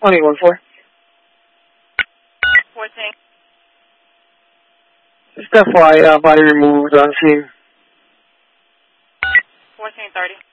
21-4. 14. Just FYI, body removed on scene. 1430.